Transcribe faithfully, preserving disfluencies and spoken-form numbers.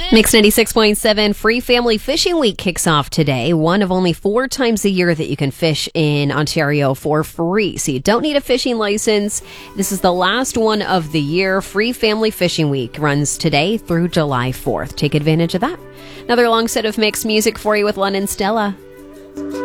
Mix ninety-six point seven Free Family Fishing Week kicks off today. One of only four times a year that you can fish in Ontario for free. So you don't need a fishing license. This is the last one of the year. Free Family Fishing Week runs today through July fourth. Take advantage of that. Another long set of mixed music for you with London Stella.